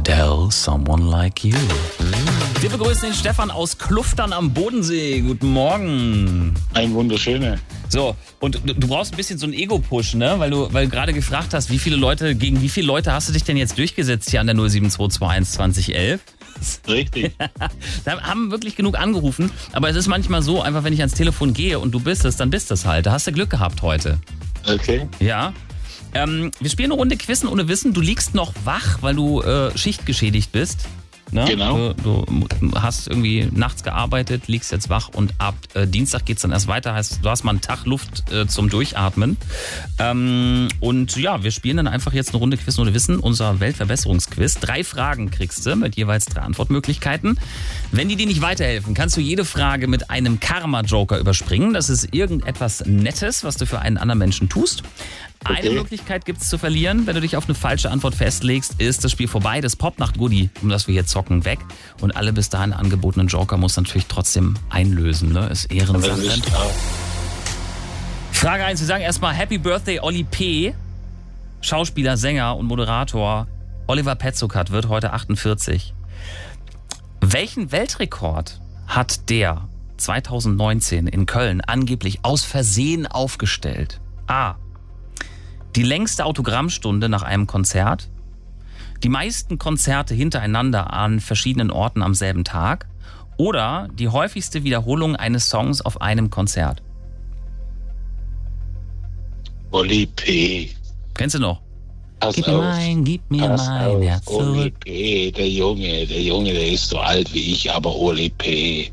Adele, Someone Like You. Wir begrüßen den Stefan aus Kluftern am Bodensee. Guten Morgen. Ein wunderschöner. So, und du brauchst ein bisschen so einen Ego-Push, ne? Weil du gerade gegen wie viele Leute hast du dich denn jetzt durchgesetzt hier an der 07221 2011? Richtig. Da haben wirklich genug angerufen, aber es ist manchmal so, einfach wenn ich ans Telefon gehe und du bist es, dann bist es halt. Da hast du Glück gehabt heute. Okay. Ja. Wir spielen eine Runde Quizzen ohne Wissen. Du liegst noch wach, weil du schichtgeschädigt bist. Ne? Genau. Du hast irgendwie nachts gearbeitet, liegst jetzt wach und ab Dienstag geht's dann erst weiter. Heißt, du hast mal einen Tag Luft zum Durchatmen. Und ja, wir spielen dann einfach jetzt eine Runde Quiz ohne Wissen, unser Weltverbesserungsquiz. 3 Fragen kriegst du mit jeweils 3 Antwortmöglichkeiten. Wenn die dir nicht weiterhelfen, kannst du jede Frage mit einem Karma-Joker überspringen. Das ist irgendetwas Nettes, was du für einen anderen Menschen tust. Eine Möglichkeit gibt es zu verlieren. Wenn du dich auf eine falsche Antwort festlegst, ist das Spiel vorbei. Das Popnacht-Goodie, um das wir hier zocken, weg. Und alle bis dahin angebotenen Joker muss natürlich trotzdem einlösen. Ne? Ist Ehrensache. Frage 1. Wir sagen erstmal Happy Birthday Olli P. Schauspieler, Sänger und Moderator Oliver Petzokat wird heute 48. Welchen Weltrekord hat der 2019 in Köln angeblich aus Versehen aufgestellt? A. Die längste Autogrammstunde nach einem Konzert, die meisten Konzerte hintereinander an verschiedenen Orten am selben Tag oder die häufigste Wiederholung eines Songs auf einem Konzert. Olli P. Kennst du noch? Gib mir mein Herz zurück. Olli P., der Junge, der ist so alt wie ich, aber Olli P.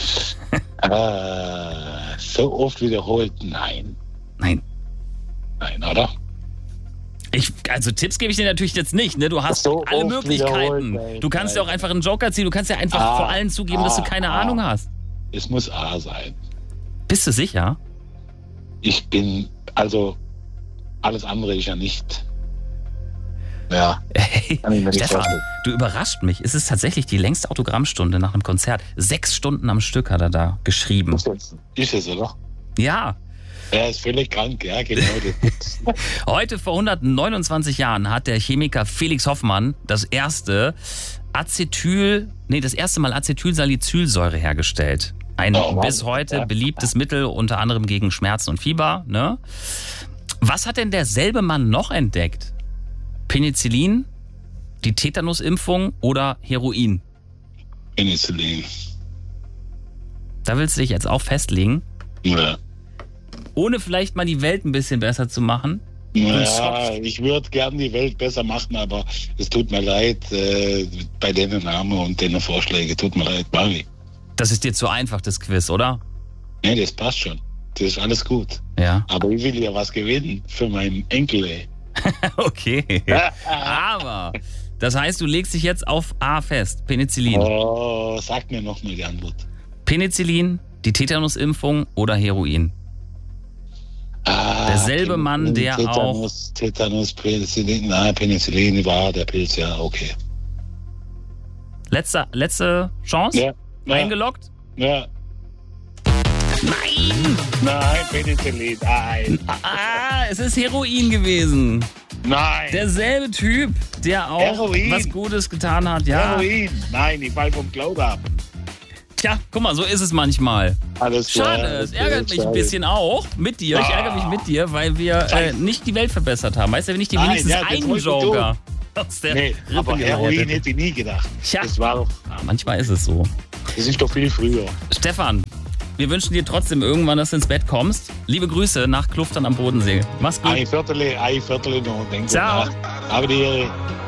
So oft wiederholt, nein. Nein, oder? Also Tipps gebe ich dir natürlich jetzt nicht, ne? Du hast so alle Möglichkeiten. Du kannst ja auch einfach einen Joker ziehen, du kannst ja einfach vor allen zugeben, dass du keine Ahnung hast. Es muss A sein. Bist du sicher? Ich bin, also, alles andere ist ja nicht. Ja. Hey, Stefan, du überrascht mich. Es ist tatsächlich die längste Autogrammstunde nach einem Konzert. 6 Stunden am Stück hat er da geschrieben. Ist es, oder? Ja. Er ist völlig krank, ja, genau. Heute vor 129 Jahren hat der Chemiker Felix Hoffmann das erste Mal Acetylsalicylsäure hergestellt. Ein bis heute beliebtes Mittel, unter anderem gegen Schmerzen und Fieber. Ne? Was hat denn derselbe Mann noch entdeckt? Penicillin, die Tetanusimpfung oder Heroin? Penicillin. Da willst du dich jetzt auch festlegen? Ja. Ohne vielleicht mal die Welt ein bisschen besser zu machen? Ja, ich würde gern die Welt besser machen, aber es tut mir leid, bei den Namen und den Vorschlägen, tut mir leid, Mari. Das ist dir zu einfach, das Quiz, oder? Nee, das passt schon. Das ist alles gut. Ja. Aber ich will ja was gewinnen für meinen Enkel. Okay. Aber, das heißt, du legst dich jetzt auf A fest, Penicillin. Oh, sag mir noch mal die Antwort. Penicillin, die Tetanusimpfung oder Heroin? Derselbe Mann, der Tetanus, Penicillin, nein, Penicillin war der Pilz, ja, okay. Letzte Chance? Ja. Eingeloggt? Ja. Nein, Penicillin, nein. Es ist Heroin gewesen. Nein. Derselbe Typ, der auch was Gutes getan hat, ja. Heroin, nein, ich fall vom Glauben ab. Tja, guck mal, so ist es manchmal. Alles klar. Schade, es ärgert mich ein bisschen auch mit dir. Ich ärgere mich mit dir, weil wir nicht die Welt verbessert haben. Weißt du, wenn ich dir wenigstens einen Joker aus der Rippe aber Heroin hätte ich nie gedacht. Tja, das war doch, manchmal ist es so. Das ist doch viel früher. Stefan, wir wünschen dir trotzdem irgendwann, dass du ins Bett kommst. Liebe Grüße nach Kluftern am Bodensee. Mach's gut. Ein Viertel noch. Ciao. Aber die